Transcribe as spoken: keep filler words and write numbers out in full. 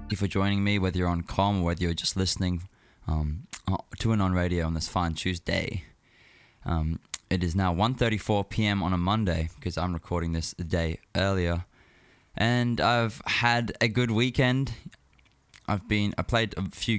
you for joining me, whether you're on comm or whether you're just listening um, to and on radio on this fine Tuesday. Um, it is now one thirty-four p.m. on a Monday because I'm recording this a day earlier. And I've had a good weekend. I've been I played a few